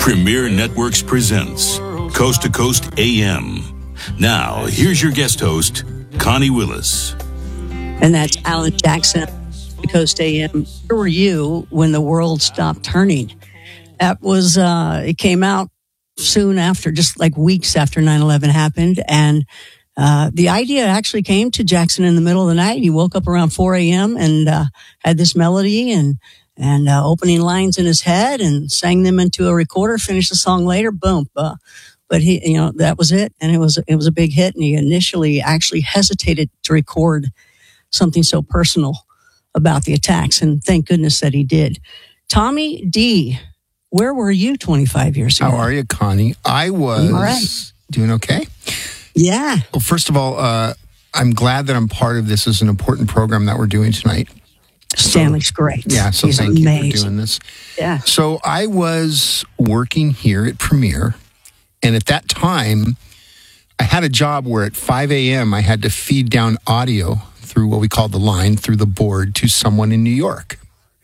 Premier Networks presents Coast to Coast AM. Now, here's your guest host, Connie Willis. And that's Alan Jackson, Coast AM. Where were you when the world stopped turning? That was, it came out soon after, just like weeks after 9/11 happened. And the idea actually came to Jackson in the middle of the night. He woke up around 4 a.m. and had this melody and opening lines in his head and sang them into a recorder, finished the song later, boom. But he, that was it. And it was a big hit. And he initially actually hesitated to record something so personal about the attacks. And thank goodness that he did. Tommy D, where were you 25 years ago? How are you, Connie? I was doing okay. Yeah. Well, first of all, I'm glad that I'm part of this. Is an important program that we're doing tonight. Stanley's great. Yeah, so He's thank amazing. you for doing this. Yeah. So I was working here at Premier, and at that time, I had a job where at 5 a.m. I had to feed down audio through what we call the line, through the board, to someone in New York.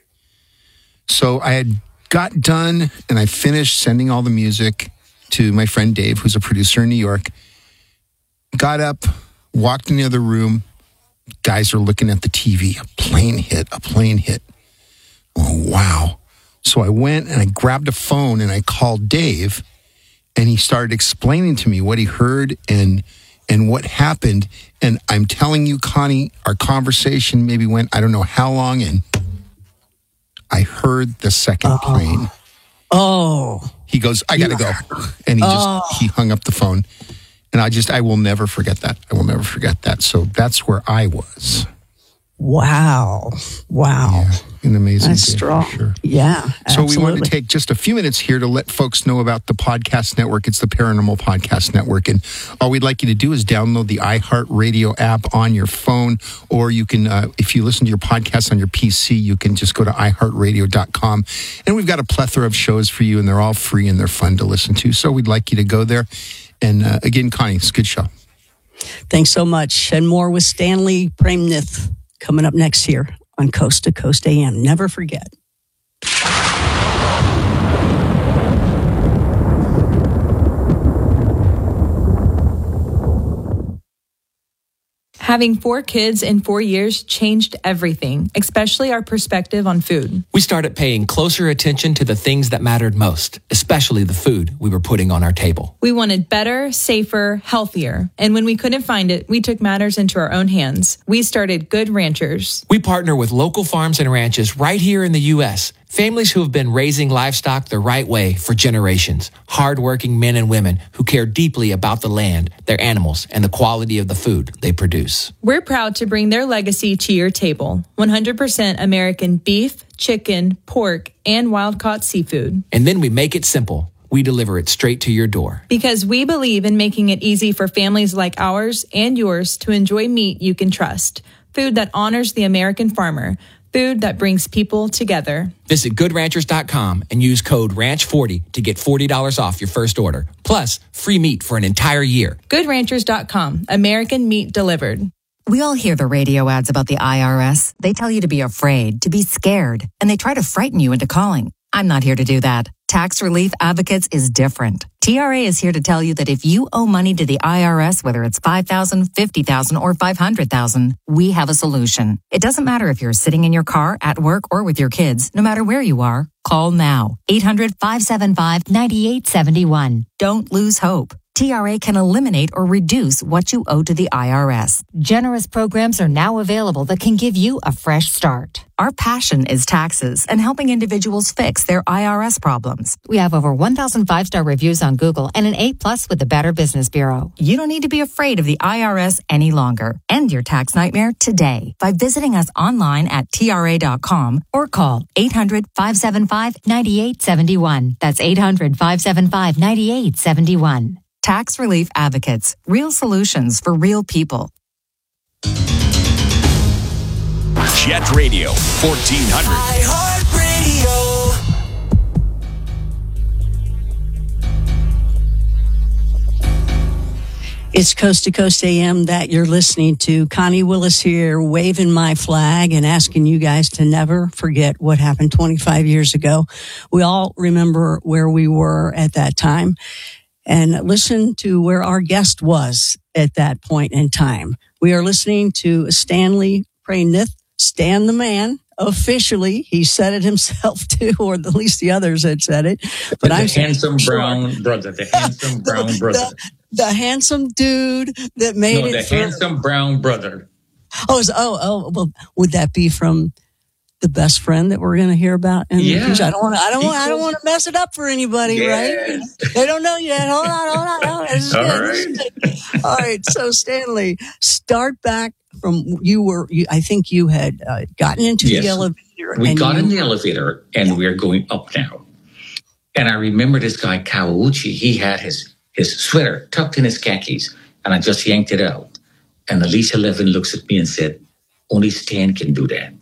So I had got done, and I finished sending all the music to my friend Dave, who's a producer in New York. Got up, walked in the other room. Guys are looking at the TV. A plane hit. Oh, wow. So I went and I grabbed a phone and I called Dave, and he started explaining to me what he heard and what happened. And I'm telling you, Connie, our conversation maybe went, I don't know how long, and I heard the second plane. Oh. He goes, I got to go. And he hung up the phone. And I will never forget that. So that's where I was. Wow. Yeah, an amazing That's day, strong. for sure. Yeah. So absolutely. we wanted to take just a few minutes here to let folks know about the podcast network. It's the Paranormal Podcast Network. And all we'd like you to do is download the iHeartRadio app on your phone, or you can, if you listen to your podcast on your PC, you can just go to iHeartRadio.com. And we've got a plethora of shows for you, and they're all free and they're fun to listen to. So we'd like you to go there. And again, Connie, it's a good show. Thanks so much. And more with Stanley Premnith coming up next here on Coast to Coast AM. Never forget. Having 4 kids in 4 years changed everything, especially our perspective on food. We started paying closer attention to the things that mattered most, especially the food we were putting on our table. We wanted better, safer, healthier. And when we couldn't find it, we took matters into our own hands. We started Good Ranchers. We partner with local farms and ranches right here in the U.S., families who have been raising livestock the right way for generations. Hardworking men and women who care deeply about the land, their animals, and the quality of the food they produce. We're proud to bring their legacy to your table. 100% American beef, chicken, pork, and wild-caught seafood. And then we make it simple. We deliver it straight to your door. Because we believe in making it easy for families like ours and yours to enjoy meat you can trust. Food that honors the American farmer. Food that brings people together. Visit GoodRanchers.com and use code RANCH40 to get $40 off your first order. Plus, free meat for an entire year. GoodRanchers.com. American meat delivered. We all hear the radio ads about the IRS. They tell you to be afraid, to be scared, and they try to frighten you into calling. I'm not here to do that. Tax Relief Advocates is different. TRA is here to tell you that if you owe money to the IRS, whether it's $5,000, $50,000, or $500,000, we have a solution. It doesn't matter if you're sitting in your car, at work, or with your kids. No matter where you are, call now. 800-575-9871. Don't lose hope. TRA can eliminate or reduce what you owe to the IRS. Generous programs are now available that can give you a fresh start. Our passion is taxes and helping individuals fix their IRS problems. We have over 1,000 5-star reviews on Google and an A+ with the Better Business Bureau. You don't need to be afraid of the IRS any longer. End your tax nightmare today by visiting us online at TRA.com or call 800-575-9871. That's 800-575-9871. Tax Relief Advocates. Real solutions for real people. Jet Radio 1400. It's Coast to Coast AM that you're listening to. Connie Willis here, waving my flag and asking you guys to never forget what happened 25 years ago. We all remember where we were at that time, and listen to where our guest was at that point in time. We are listening to Stanley Prainith, Stan the Man. Officially, he said it himself too, or at least the others had said it. But the handsome brown brother, the handsome brown brother. The handsome dude that made it. The handsome brown brother. Well, would that be from the best friend that we're going to hear about in the future? I don't want to mess it up for anybody, right? They don't know yet. Hold on. All right. So Stanley, start back from I think you had gotten into the elevator. We got in the elevator and we're going up now. And I remember this guy Kawauchi. He had his sweater tucked in his khakis, and I just yanked it out. And Alicia Levin looks at me and said, "Only Stan can do that."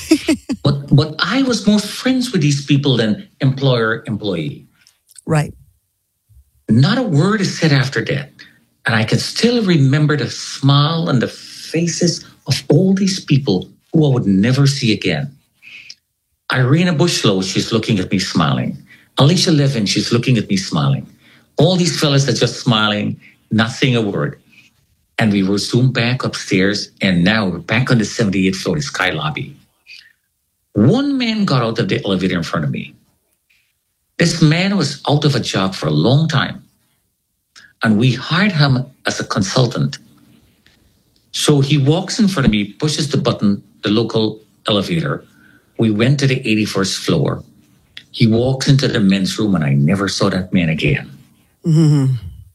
But I was more friends with these people than employer-employee. Right. Not a word is said after that. And I can still remember the smile and the faces of all these people who I would never see again. Irina Bushlow, she's looking at me smiling. Alicia Levin, she's looking at me smiling. All these fellas are just smiling, not saying a word. And we were zoomed back upstairs, and now we're back on the 78th floor, the Sky Lobby. One man got out of the elevator in front of me. This man was out of a job for a long time, and we hired him as a consultant. So he walks in front of me, pushes the button, the local elevator. We went to the 81st floor. He walks into the men's room, and I never saw that man again. Mm-hmm.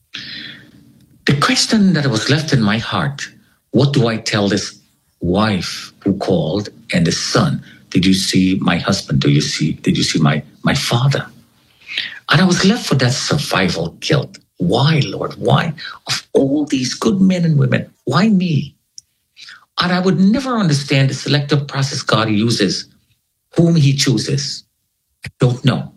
The question that was left in my heart, what do I tell this wife who called and the son? Did you see my husband? Did you see my father? And I was left with that survival guilt. Why, Lord? Why? Of all these good men and women, why me? And I would never understand the selective process God uses, whom he chooses. I don't know.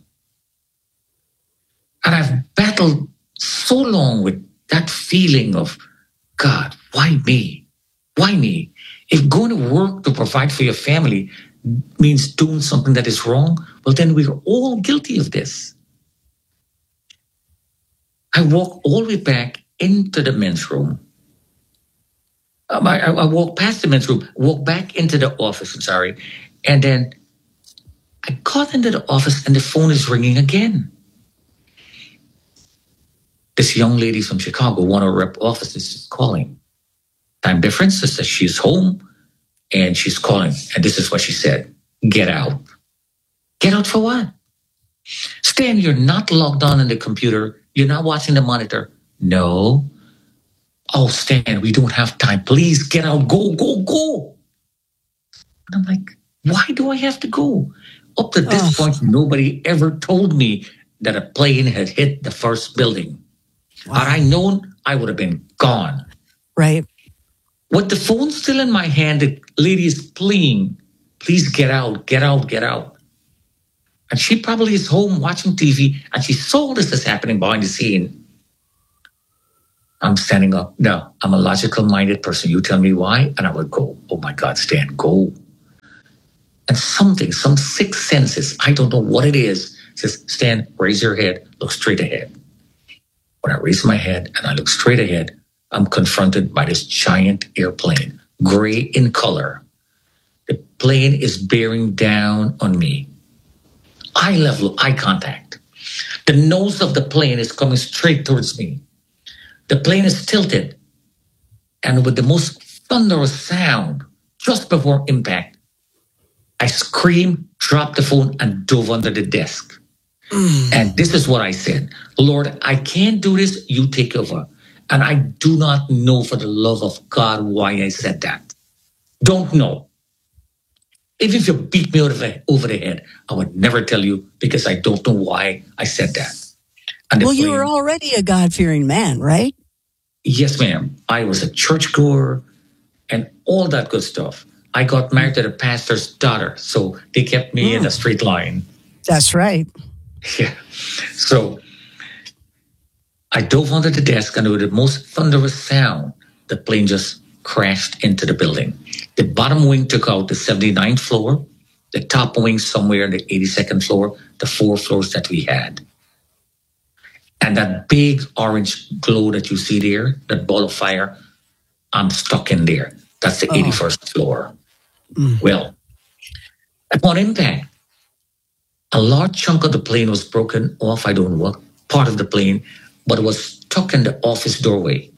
And I've battled so long with that feeling of, God, why me? Why me? If going to work to provide for your family means doing something that is wrong, well, then we're all guilty of this. I walk all the way back into the men's room. I walk past the men's room, walk back into the office, and then I got into the office and the phone is ringing again. This young lady from Chicago, one of our rep offices, is calling. Time difference, says she's home and she's calling. And this is what she said: "Get out." Get out for what? Stan, you're not logged on the computer. You're not watching the monitor. No. Oh, Stan, we don't have time. Please get out. Go, go, go. And I'm like, why do I have to go? Up to this point, nobody ever told me that a plane had hit the first building. Wow. Had I known, I would have been gone. Right. With the phone still in my hand, the lady is pleading, please get out, get out, get out. And she probably is home watching TV, and she saw this is happening behind the scene. I'm standing up. No, I'm a logical-minded person. You tell me why, and I would go. Oh, my God, Stan, go. And some sixth senses, I don't know what it is, says, Stan, raise your head, look straight ahead. When I raise my head and I look straight ahead, I'm confronted by this giant airplane, gray in color. The plane is bearing down on me. Eye level, eye contact. The nose of the plane is coming straight towards me. The plane is tilted, and with the most thunderous sound, just before impact, I screamed, dropped the phone, and dove under the desk. And this is what I said: Lord, I can't do this, you take over. And I do not know for the love of God why I said that. Don't know. Even if you beat me over the head, I would never tell you, because I don't know why I said that. And well, you were already a God-fearing man, right? Yes, ma'am. I was a churchgoer and all that good stuff. I got married to the pastor's daughter, so they kept me in a straight line. That's right. Yeah. So I dove under the desk, and with the most thunderous sound, the plane just crashed into the building. The bottom wing took out the 79th floor, the top wing somewhere in the 82nd floor, the 4 floors that we had. And that big orange glow that you see there, that ball of fire, I'm stuck in there. That's the 81st floor. Well, upon impact, a large chunk of the plane was broken off. I don't know what part of the plane, but it was stuck in the office doorway.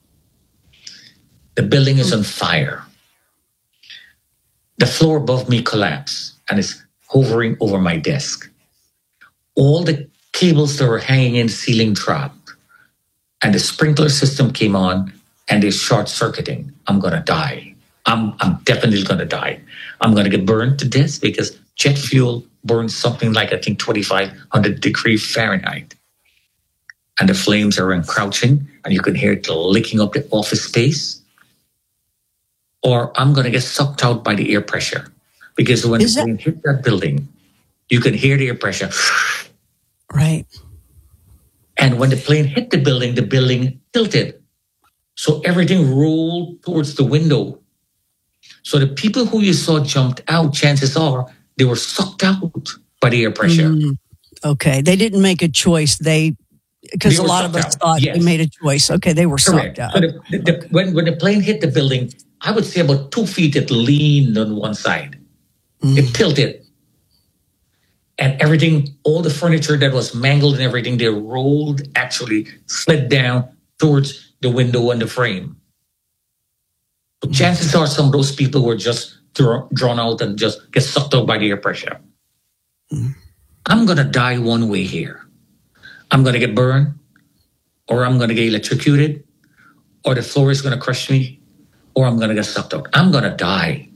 The building is on fire. The floor above me collapsed and is hovering over my desk. All the cables that were hanging in the ceiling dropped, and the sprinkler system came on, and they're short-circuiting. I'm going to die. I'm definitely going to die. I'm going to get burned to death because jet fuel burns something like, I think, 2,500 degrees Fahrenheit. And the flames are encroaching, and you can hear it licking up the office space. Or I'm going to get sucked out by the air pressure. Because when the plane hit that building, you can hear the air pressure. Right. And when the plane hit the building tilted. So everything rolled towards the window. So the people who you saw jumped out, chances are they were sucked out by the air pressure. Okay. They didn't make a choice. Because a lot of us thought they made a choice. Okay, they were sucked out. So when the plane hit the building, I would say about 2 feet, it leaned on one side. It tilted. And everything, all the furniture that was mangled and everything, they rolled, actually slid down towards the window and the frame. But chances are some of those people were just drawn out and just get sucked out by the air pressure. I'm going to die one way here. I'm going to get burned, or I'm going to get electrocuted, or the floor is going to crush me, or I'm going to get sucked out. I'm going to die.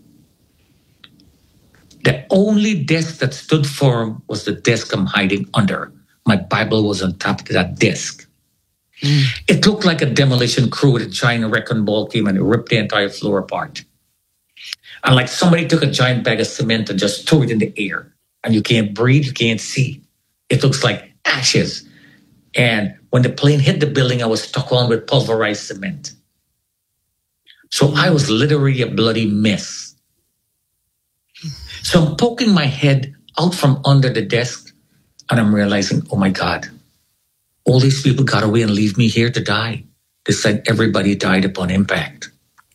The only desk that stood firm was the desk I'm hiding under. My Bible was on top of that desk. It looked like a demolition crew with a giant wrecking ball came and ripped the entire floor apart. And like somebody took a giant bag of cement and just threw it in the air. And you can't breathe, you can't see. It looks like ashes. And when the plane hit the building, I was stuck on with pulverized cement. So I was literally a bloody mess. So I'm poking my head out from under the desk, and I'm realizing, oh my God, all these people got away and leave me here to die. They said everybody died upon impact.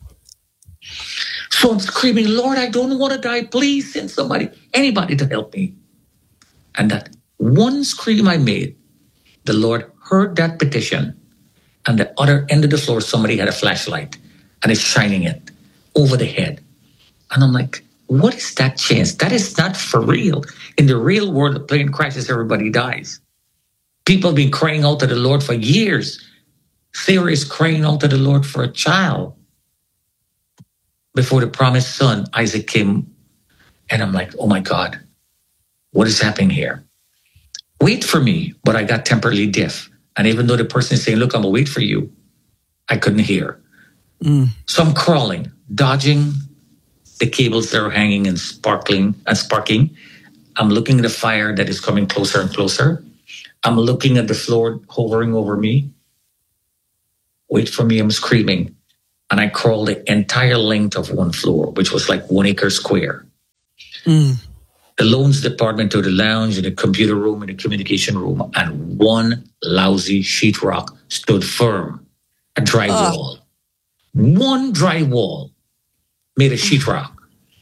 So I'm screaming, Lord, I don't want to die. Please send somebody, anybody to help me. And that one scream I made, the Lord heard that petition, and the other end of the floor, somebody had a flashlight and is shining it over the head. And I'm like, what is that chance? That is not for real. In the real world, the plane crashes, everybody dies. People have been crying out to the Lord for years. Sarah is crying out to the Lord for a child. Before the promised son, Isaac came, and I'm like, oh my God, what is happening here? Wait for me, but I got temporarily deaf. And even though the person is saying, look, I'm going to wait for you, I couldn't hear. So I'm crawling, dodging the cables that are hanging and sparking. I'm looking at the fire that is coming closer and closer. I'm looking at the floor hovering over me. Wait for me, I'm screaming. And I crawled the entire length of one floor, which was like 1 acre square. The loans department to the lounge and the computer room and the communication room, and one lousy sheetrock stood firm. A dry wall. One dry wall made of sheetrock.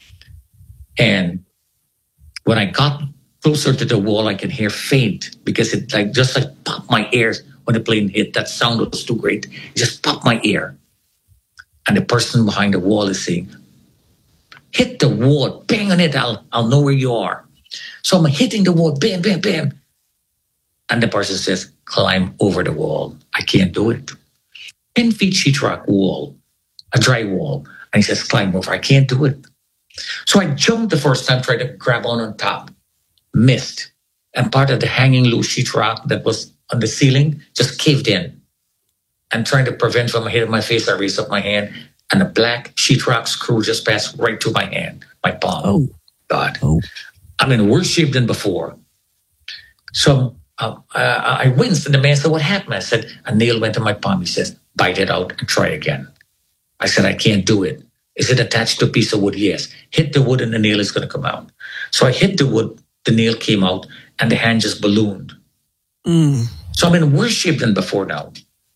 And when I got closer to the wall, I could hear faint because it just popped my ears when the plane hit. That sound was too great. It just popped my ear. And the person behind the wall is saying, hit the wall, bang on it, I'll know where you are. So I'm hitting the wall, bam, bam, bam. And the person says, climb over the wall. I can't do it. 10 feet sheetrock wall, a dry wall. And he says, climb over. I can't do it. So I jumped the first time, tried to grab on top, missed. And part of the hanging loose sheetrock that was on the ceiling just caved in. And trying to prevent from hitting my face, I raised up my hand, and a black sheetrock screw just passed right through my hand, my palm. Oh. God. Oh. I'm in worse shape than before. So I'm I winced, and the man said, what happened? I said, a nail went in my palm. He says, bite it out and try again. I said, I can't do it. Is it attached to a piece of wood? Yes. Hit the wood and the nail is going to come out. So I hit the wood, the nail came out, and the hand just ballooned. So I'm in worse shape than before now.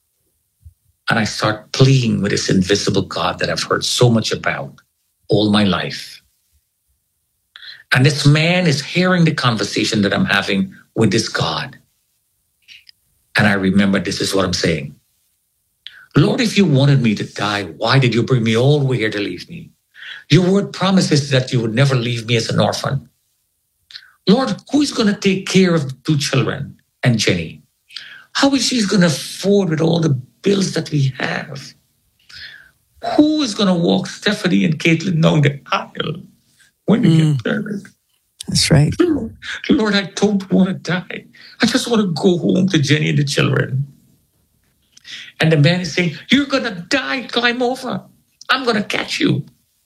And I start pleading with this invisible God that I've heard so much about all my life. And this man is hearing the conversation that I'm having with this God. And I remember this is what I'm saying. Lord, if you wanted me to die, why did you bring me all the way here to leave me? Your word promises that you would never leave me as an orphan. Lord, who is going to take care of the 2 children and Jenny? How is she going to afford with all the bills that we have? Who is going to walk Stephanie and Caitlin down the aisle when they get married? That's right. Lord, I don't want to die. I just want to go home to Jenny and the children. And the man is saying, you're going to die. Climb over. I'm going to catch you.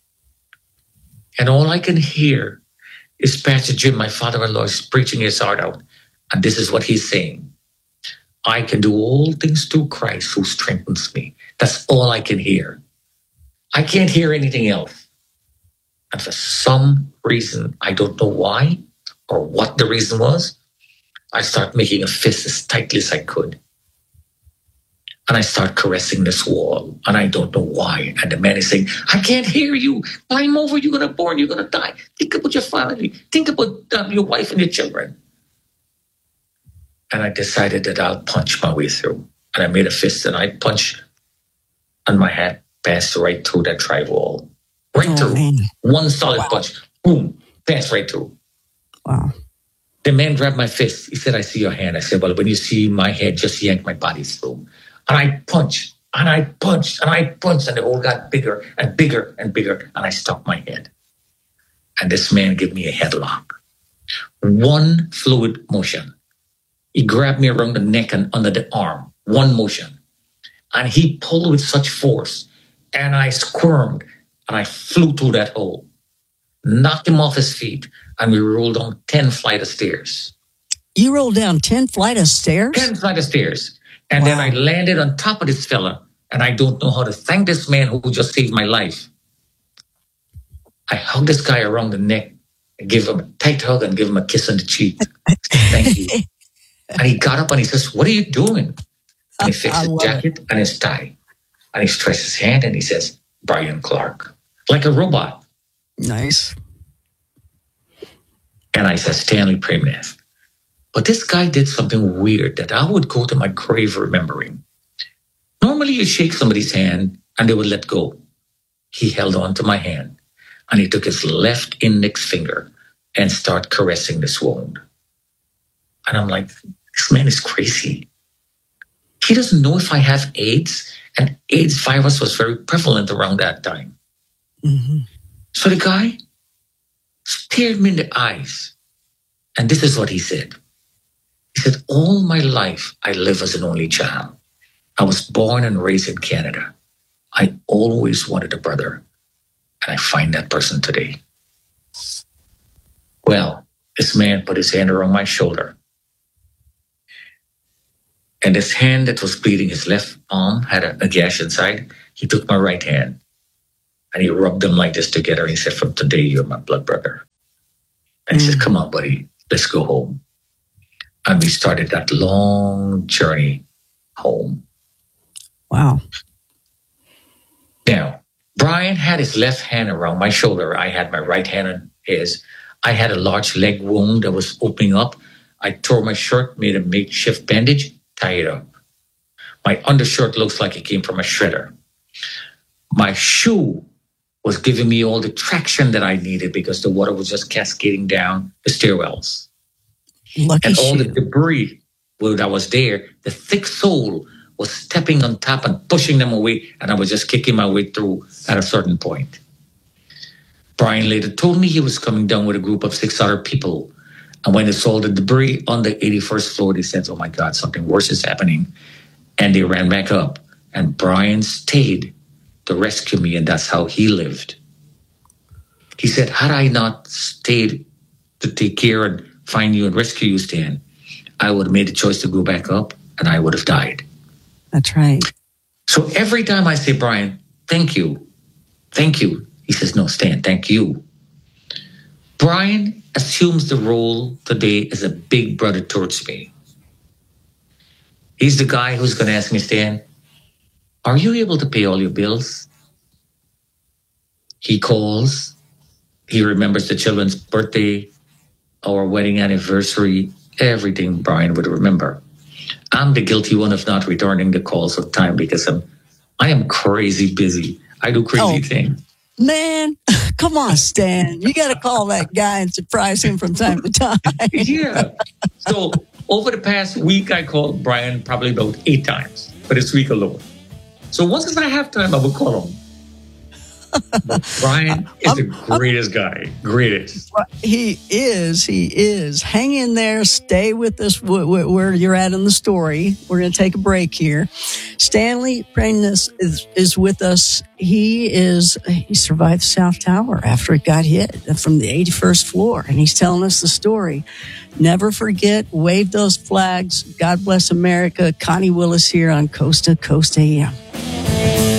And all I can hear is Pastor Jim, my father-in-law, is preaching his heart out. And this is what he's saying. I can do all things through Christ who strengthens me. That's all I can hear. I can't hear anything else. And for some reason, I don't know why or what the reason was, I start making a fist as tightly as I could. And I start caressing this wall, and I don't know why. And the man is saying, I can't hear you. Climb over, you're going to burn, you're going to die. Think about your family. Think about your wife and your children. And I decided that I'll punch my way through. And I made a fist, and I punched, and my hand passed right through that drywall. Right through. Man. One solid punch. Boom. Passed right through. Wow. The man grabbed my fist. He said, I see your hand. I said, well, when you see my head, just yank my body through. And I punched, and I punched, and I punched, and the hole got bigger and bigger and bigger, and I stuck my head. And this man gave me a headlock. One fluid motion. He grabbed me around the neck and under the arm. One motion. And he pulled with such force, and I squirmed, and I flew through that hole. Knocked him off his feet, and we rolled down 10 flights of stairs. You rolled down 10 flights of stairs? 10 flights of stairs. And then I landed on top of this fella, and I don't know how to thank this man who just saved my life. I hugged this guy around the neck and gave him a tight hug and give him a kiss on the cheek. Thank you. And he got up and he says, what are you doing? And he fixed his jacket and his tie. And he stretched his hand and he says, Brian Clark, like a robot. Nice. And I said, Stanley Premath. But this guy did something weird that I would go to my grave remembering. Normally you shake somebody's hand and they would let go. He held on to my hand and he took his left index finger and started caressing this wound. And I'm like, this man is crazy. He doesn't know if I have AIDS, and AIDS virus was very prevalent around that time. Mm-hmm. So the guy stared me in the eyes, and this is what he said. He said, all my life, I live as an only child. I was born and raised in Canada. I always wanted a brother, and I find that person today. Well, this man put his hand around my shoulder, and this hand that was bleeding, his left arm had a gash inside. He took my right hand, and he rubbed them like this together. He said, from today, you're my blood brother. And he said, come on, buddy, let's go home. And we started that long journey home. Wow. Now, Brian had his left hand around my shoulder. I had my right hand on his. I had a large leg wound that was opening up. I tore my shirt, made a makeshift bandage, tied it up. My undershirt looks like it came from a shredder. My shoe was giving me all the traction that I needed because the water was just cascading down the stairwells. Lucky and all shoe. the debris that was there, the thick sole was stepping on top and pushing them away, and I was just kicking my way through at a certain point. Brian later told me he was coming down with a group of 6 other people, and when they saw the debris on the 81st floor, they said, oh my God, something worse is happening. And they ran back up, and Brian stayed to rescue me, and that's how he lived. He said, had I not stayed to take care and find you and rescue you, Stan, I would have made the choice to go back up and I would have died. That's right. So every time I say, Brian, thank you. Thank you. He says, no, Stan, thank you. Brian assumes the role today as a big brother towards me. He's the guy who's going to ask me, Stan, are you able to pay all your bills? He calls. He remembers the children's birthday, our wedding anniversary, everything Brian would remember. I'm the guilty one of not returning the calls on time because I am crazy busy. I do crazy things. Man, come on, Stan. You got to call that guy and surprise him from time to time. Yeah. So over the past week, I called Brian probably about 8 times for this week alone. So once I have time, I will call him. But Brian is the greatest guy. Greatest. He is. Hang in there. Stay with us where you're at in the story. We're going to take a break here. Stanley Prainess is with us. He survived the South Tower after it got hit from the 81st floor. And he's telling us the story. Never forget, wave those flags. God bless America. Connie Willis here on Coast to Coast AM.